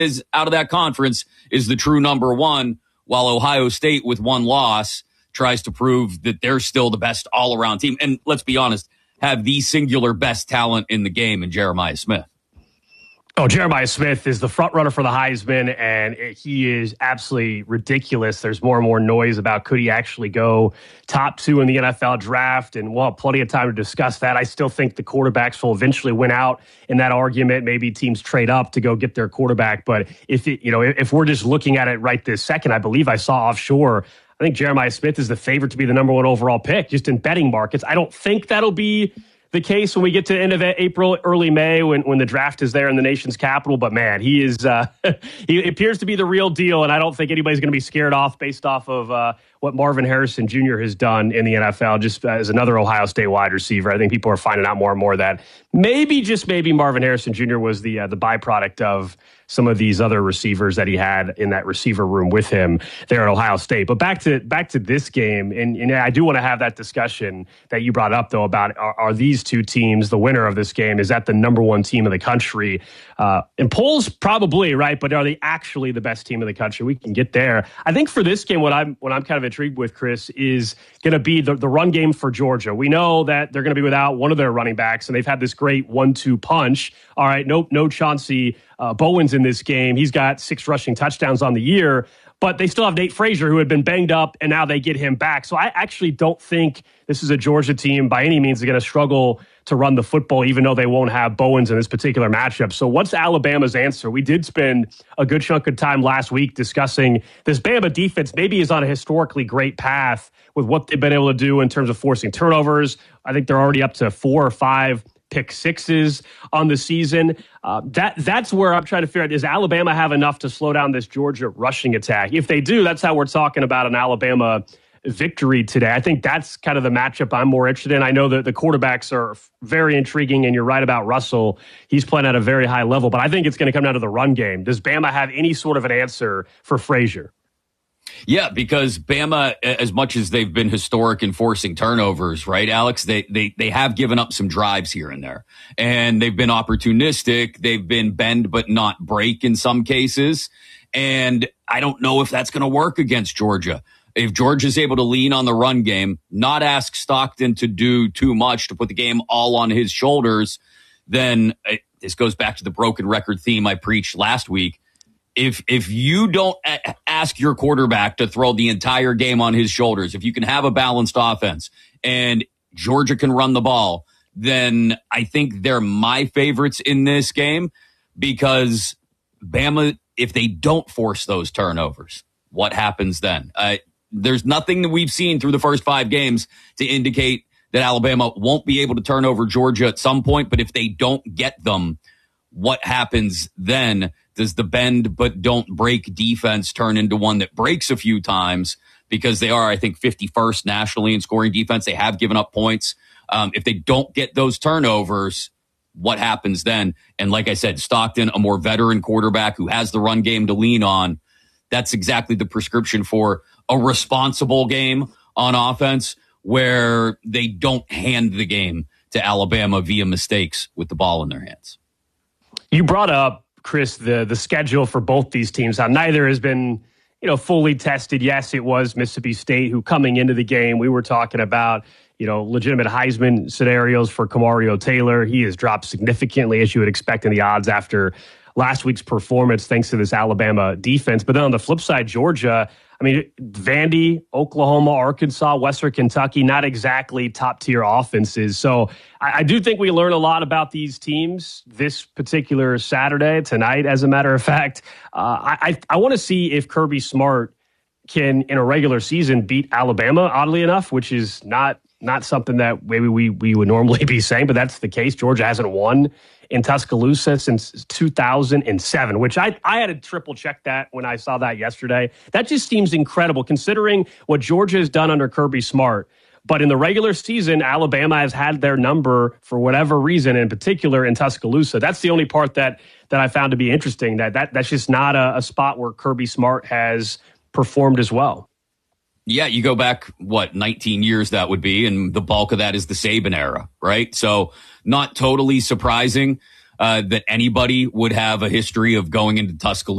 is out of that conference is the true number one, while Ohio State with one loss tries to prove that they're still the best all-around team. And let's be honest, have the singular best talent in the game in Jeremiah Smith. Oh, Jeremiah Smith is the front runner for the Heisman, and he is absolutely ridiculous. There's more and more noise about could he actually go top 2 in the NFL draft, and we'll have plenty of time to discuss that. I still think the quarterbacks will eventually win out in that argument. Maybe teams trade up to go get their quarterback, but if we're just looking at it right this second, I believe I saw offshore, I think Jeremiah Smith is the favorite to be the number 1 overall pick, just in betting markets. I don't think that'll be the case when we get to the end of April, early May, when the draft is there in the nation's capital. But man, he is he appears to be the real deal, and I don't think anybody's going to be scared off based off of what Marvin Harrison Jr. has done in the NFL, just as another Ohio State wide receiver. I think people are finding out more and more that maybe, just maybe, Marvin Harrison Jr. was the byproduct of some of these other receivers that he had in that receiver room with him there at Ohio State. But back to this game, and I do want to have that discussion that you brought up, though, about are these two teams, the winner of this game, is that the number 1 team in the country? In polls, probably, right? But are they actually the best team in the country? We can get there. I think for this game, what I'm kind of intrigued with, Chris, is going to be the run game for Georgia. We know that they're going to be without one of their running backs, and they've had this great 1-2 punch. All right, no Chauncey Bowens in this game. He's got 6 rushing touchdowns on the year, but they still have Nate Frazier, who had been banged up, and now they get him back. So I actually don't think this is a Georgia team by any means. They're going to struggle to run the football, even though they won't have Bowens in this particular matchup. So what's Alabama's answer? We did spend a good chunk of time last week discussing this Bama defense maybe is on a historically great path with what they've been able to do in terms of forcing turnovers. I think they're already up to 4 or 5 pick sixes on the season. That's where I'm trying to figure out, does Alabama have enough to slow down this Georgia rushing attack? If they do, that's how we're talking about an Alabama victory today. I think that's kind of the matchup I'm more interested in. I know that the quarterbacks are very intriguing, and you're right about Russell. He's playing at a very high level, but I think it's going to come down to the run game. Does Bama have any sort of an answer for Frazier? Yeah, because Bama, as much as they've been historic in forcing turnovers, right, Alex, they have given up some drives here and there. And they've been opportunistic. They've been bend but not break in some cases. And I don't know if that's going to work against Georgia. If Georgia's able to lean on the run game, not ask Stockton to do too much to put the game all on his shoulders, then this goes back to the broken record theme I preached last week. If you don't ask your quarterback to throw the entire game on his shoulders, if you can have a balanced offense and Georgia can run the ball, then I think they're my favorites in this game, because Bama, if they don't force those turnovers, what happens then? There's nothing that we've seen through the first 5 games to indicate that Alabama won't be able to turn over Georgia at some point, but if they don't get them, what happens then? Does the bend but don't break defense turn into one that breaks a few times? Because they are, I think, 51st nationally in scoring defense. They have given up points. If they don't get those turnovers, what happens then? And like I said, Stockton, a more veteran quarterback who has the run game to lean on, that's exactly the prescription for a responsible game on offense where they don't hand the game to Alabama via mistakes with the ball in their hands. You brought up, Chris, the schedule for both these teams. How neither has been, fully tested. Yes, it was Mississippi State who, coming into the game, we were talking about, legitimate Heisman scenarios for Kamario Taylor. He has dropped significantly, as you would expect, in the odds after last week's performance, thanks to this Alabama defense. But then on the flip side, Georgia, Vandy, Oklahoma, Arkansas, Western Kentucky, not exactly top-tier offenses. So I do think we learn a lot about these teams this particular Saturday, tonight, as a matter of fact. I want to see if Kirby Smart can, in a regular season, beat Alabama, oddly enough, which is not something that maybe we would normally be saying, but that's the case. Georgia hasn't won in Tuscaloosa since 2007, which I had to triple check that when I saw that yesterday. That just seems incredible considering what Georgia has done under Kirby Smart. But in the regular season, Alabama has had their number for whatever reason, in particular in Tuscaloosa. That's the only part that I found to be interesting, that's just not a spot where Kirby Smart has performed as well. Yeah, you go back, 19 years that would be, and the bulk of that is the Saban era, right? So not totally surprising. that anybody would have a history of going into Tuscaloosa